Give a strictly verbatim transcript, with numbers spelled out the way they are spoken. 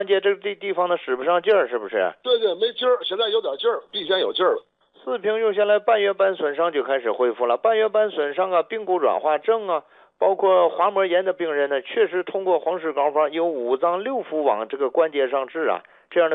关节这个地地方呢使不上劲儿，是不是？ 对对，没劲儿，现在有点劲儿，比以前有劲儿了。 四平用下来，半月板损伤就开始恢复了。半月板损伤啊，髌骨软化症啊，包括滑膜炎的病人呢，确实通过黄石膏方有五脏六腑往这个关节上治啊，这样的。